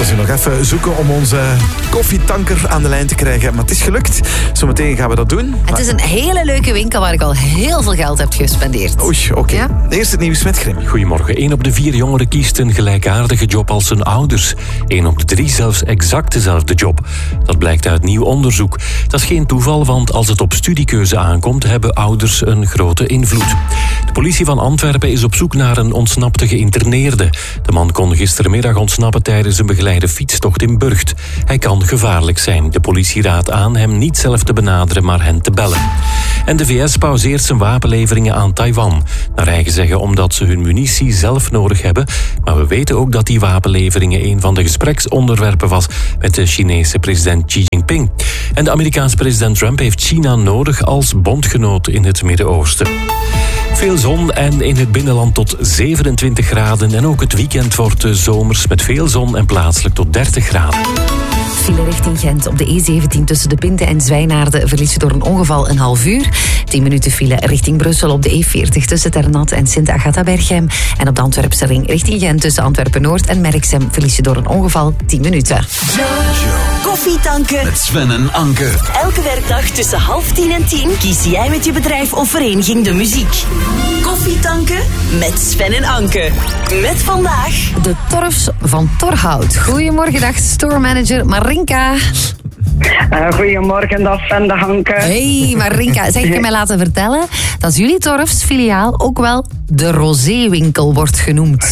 moesten ze nog even zoeken om onze koffietanker aan de lijn te krijgen. Maar het is gelukt. Zometeen gaan we dat doen. Het is een hele leuke winkel waar ik al heel veel geld heb gespendeerd. Oei, oké. Ja? Eerst het nieuws met Grim. Goedemorgen. 1 op de 4 jongeren kiest een gelijkaardige job als zijn ouders. 1 op de 3 zelfs exact dezelfde job. Dat blijkt uit nieuw onderzoek. Dat is geen toeval, want als het op studiekeuze aankomt, hebben ouders een grote invloed. De politie van Antwerpen is op zoek naar een ontsnapte geïnterneerde. De man kon gistermiddag ontsnappen tijdens een begeleide fietstocht in Burgt. Hij kan gevaarlijk zijn. De politie raadt aan hem niet zelf te benaderen, maar hen te bellen. En de VS pauzeert zijn wapenleveringen aan Taiwan. Naar eigen zeggen omdat ze hun munitie zelf nodig hebben. Maar we weten ook dat die wapenleveringen een van de gespreksonderwerpen was met de Chinese president Xi Jinping. En de Amerikaanse president Trump heeft China nodig als bondgenoot in het Midden-Oosten. Veel zon en in het binnenland tot 27 graden. En ook het weekend wordt zomers met veel zon en plaatselijk tot 30 graden. File richting Gent op de E17 tussen de Pinte en Zwijnaarden verlies je door een ongeval een half uur. 10 minuten file richting Brussel op de E40 tussen Ternat en Sint-Agatha-Berghem. En op de Antwerpse ring richting Gent tussen Antwerpen-Noord en Merksem verlies je door een ongeval 10 minuten. Koffietanken met Sven en Anke. Elke werkdag tussen 9:30 en 10 kies jij met je bedrijf of vereniging de muziek. Koffietanken met Sven en Anke. Met vandaag de Torfs van Torhout. Goedemorgen, dag storemanager Marinka. Goedemorgen, dat is Sven de Hanke. Hey Marinka, zeg je mij laten vertellen dat jullie Torfs filiaal ook wel de Rosé-winkel wordt genoemd.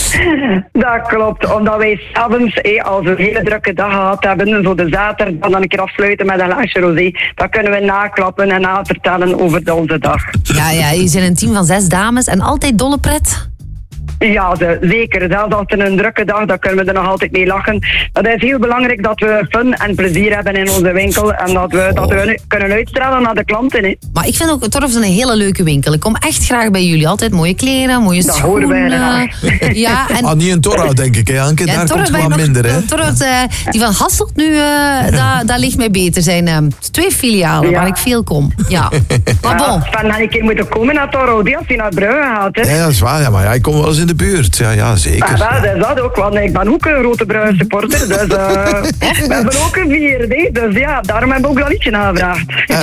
Dat klopt, omdat wij s'avonds, als we een hele drukke dag gehad hebben, zo de zaterdag dan een keer afsluiten met een glaasje rosé, dan kunnen we naklappen en navertellen over onze dag. Ja, je zijn een team van 6 dames en altijd dolle pret? Ja, zeker. Zelfs als het een drukke dag, dan kunnen we er nog altijd mee lachen. Het is heel belangrijk dat we fun en plezier hebben in onze winkel en dat we kunnen uitstralen naar de klanten. Hè. Maar ik vind ook Torfs een hele leuke winkel. Ik kom echt graag bij jullie. Altijd mooie kleren, mooie dat schoenen. Horen wij ja, en niet in Torhout, denk ik, hè, Anke? Ja, daar komt het wel minder, hè? Torhout, die van Hasselt nu, dat ligt mij beter. Zijn 2 filialen waar ik veel kom. Ja. Maar bon. Van een keer moeten komen naar Torhout, als je naar Brugge gaat. Hè. Ja, dat is waar. Ja, maar ik kom wel eens in de buurt. Ja, zeker. Ja, dat is dat ook, want ik ben ook een grote Brugge supporter. Dus we hebben ook een 4, hè. Dus ja, daarom heb ik ook dat liedje navraagd.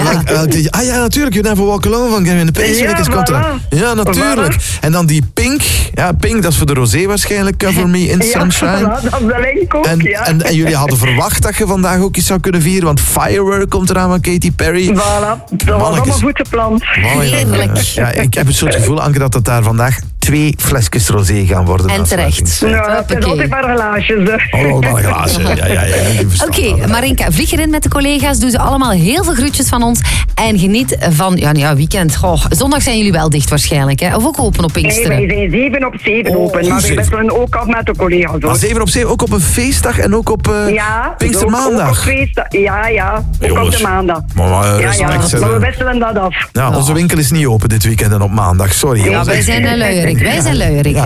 Ja, natuurlijk. You never walk alone van Gavin de Pacemakers komt er. Ja, natuurlijk. Voilà. En dan die Pink. Ja, Pink, dat is voor de rosé waarschijnlijk. Cover Me in Sunshine. Ja, dat is de link ook, en jullie hadden verwacht dat je vandaag ook iets zou kunnen vieren, want Firework komt eraan van Katy Perry. Voilà, dat was allemaal goed gepland. Heerlijk. Ja, ik heb het soort gevoel, Anke, dat het daar vandaag 2 flesjes rosé gaan worden. En terecht. Ja, het is altijd maar glaasjes. Oh, maar een glaasje. Ja. Oké, Marinka, vlieg erin met de collega's. Doe ze allemaal heel veel groetjes van ons. En geniet van, weekend. Zondag zijn jullie wel dicht waarschijnlijk, hè? Of ook open op Pinksteren? Nee, wij zijn 7 op 7 open. Maar wij wisselen ook af met de collega's. Maar 7 op 7, ook op een feestdag en ook op Pinkstermaandag? Ook op feestdag. Ja. Ook op de maandag. Maar we wisselen dat af. Ja, onze winkel is niet open dit weekend en op maandag. Sorry. Ja, wij zijn een luierik. Wij zijn luierik.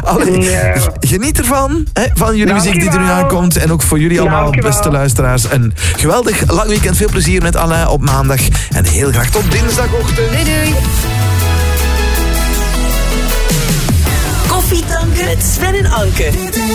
Geniet ervan, van jullie muziek die er nu aankomt. En ook voor jullie allemaal, beste luisteraars. Een geweldig lang weekend. Veel plezier met Alain op maandag. En heel graag tot dinsdagochtend. Doei. Koffietanken met Sven en Anke.